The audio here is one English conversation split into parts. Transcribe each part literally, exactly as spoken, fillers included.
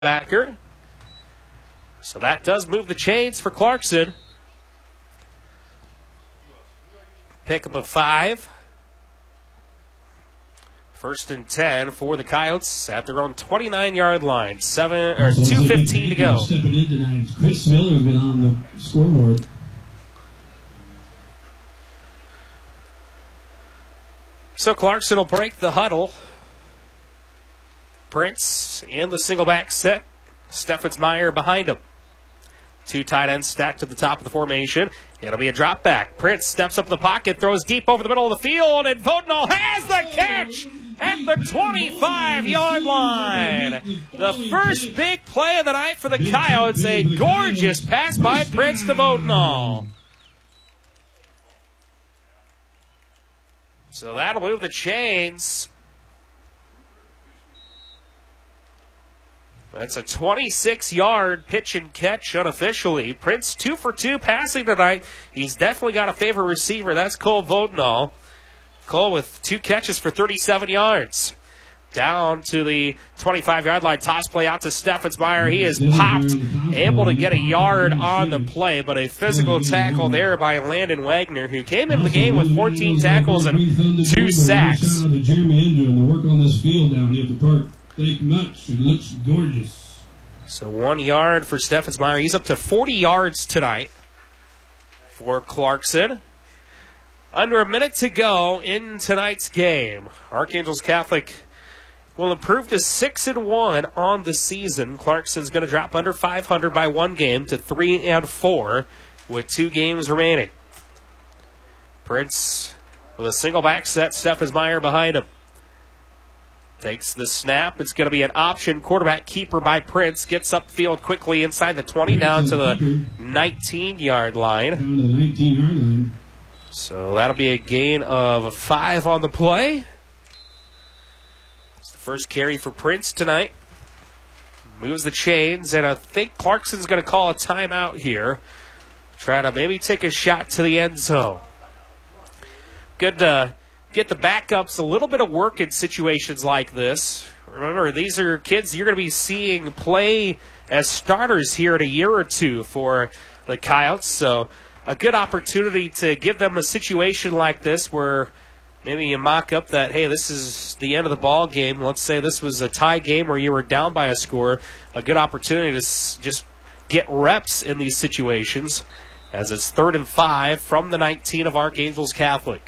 backer. So that does move the chains for Clarkson. Pick up a five. First and ten for the Coyotes at their own twenty-nine-yard line. Seven or two fifteen to go. Stepping in tonight, Chris Miller has been on the scoreboard. So Clarkson will break the huddle. Prince in the single back set. Steffensmeyer behind him. Two tight ends stacked to the top of the formation. It'll be a drop back. Prince steps up the pocket, throws deep over the middle of the field, and Vodnall has the catch at the twenty-five-yard line. The first big play of the night for the Coyotes. A gorgeous pass by Prince to Vodnall. So that'll move the chains. That's a twenty-six-yard pitch and catch unofficially. Prince two for two passing tonight. He's definitely got a favorite receiver. That's Cole Vodnall. Cole with two catches for thirty-seven yards. Down to the twenty-five-yard line. Toss play out to Steffensmeyer. He is popped, able to get a yard on the play, but a physical tackle there by Landon Wagner, who came into the game with fourteen tackles and two sacks. Shout out to Jeremy Andrew and the work on this field down here at the park. Thank you much. It looks gorgeous. So one yard for Steffensmeyer. He's up to forty yards tonight for Clarkson. Under a minute to go in tonight's game. Archangels Catholic will improve to six and one on the season. Clarkson's going to drop under five hundred by one game to three and four with two games remaining. Prince with a single back set. Steffensmeyer behind him. Takes the snap. It's going to be an option quarterback keeper by Prince. Gets upfield quickly inside the twenty down to the nineteen-yard line. Down to the nineteen-yard line. So that'll be a gain of five on the play. It's the first carry for Prince tonight. Moves the chains, and I think Clarkson's going to call a timeout here. Try to maybe take a shot to the end zone. Good to get the backups a little bit of work in situations like this. Remember, these are kids you're going to be seeing play as starters here in a year or two for the Coyotes. So a good opportunity to give them a situation like this where maybe you mock up that, hey, this is the end of the ball game. Let's say this was a tie game where you were down by a score. A good opportunity to just get reps in these situations as it's third and five from the nineteen of Archangels Catholic.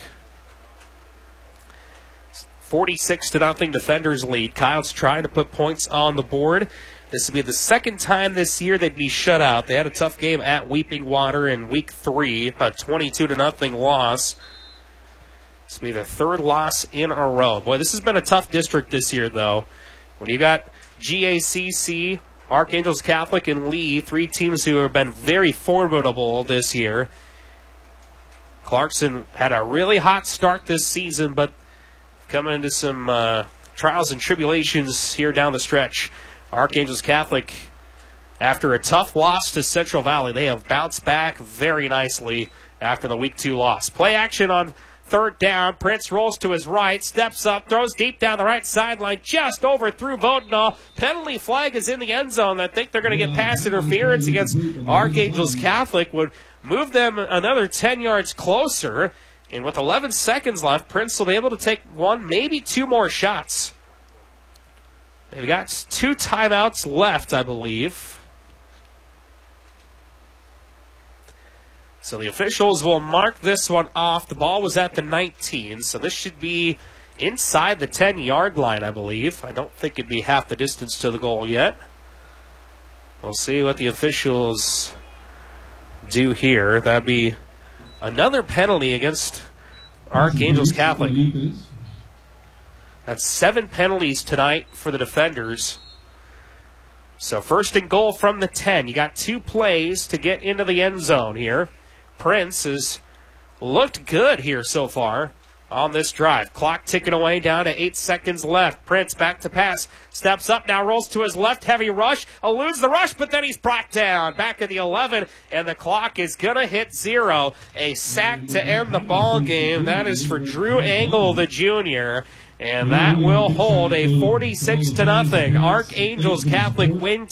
forty-six to nothing defenders lead. Coyotes trying to put points on the board. This will be the second time this year they'd be shut out. They had a tough game at Weeping Water in week three, a twenty-two to nothing loss. This will be the third loss in a row. Boy, this has been a tough district this year, though. When you got G A C C, Archangels Catholic, and Lee, three teams who have been very formidable this year. Clarkson had a really hot start this season, but coming into some uh, trials and tribulations here down the stretch. Archangels Catholic, after a tough loss to Central Valley, they have bounced back very nicely after the week two loss. Play action on third down. Prince rolls to his right, steps up, throws deep down the right sideline, just overthrew Vodnall. Penalty flag is in the end zone. I think they're going to get pass interference against Archangels Catholic. Would move them another ten yards closer. And with eleven seconds left, Prince will be able to take one, maybe two more shots. They've got two timeouts left, I believe. So the officials will mark this one off. The ball was at the nineteen, so this should be inside the ten-yard line, I believe. I don't think it'd be half the distance to the goal yet. We'll see what the officials do here. That'd be another penalty against Archangels Catholic. That's seven penalties tonight for the defenders. So first and goal from the ten. You got two plays to get into the end zone here. Prince has looked good here so far on this drive. Clock ticking away down to eight seconds left. Prince back to pass. Steps up now, rolls to his left. Heavy rush. Eludes the rush, but then he's brought down. Back at the eleven, and the clock is going to hit zero. A sack to end the ball game. That is for Drew Engel, the junior. And that will hold a forty-six to nothing Archangels Catholic win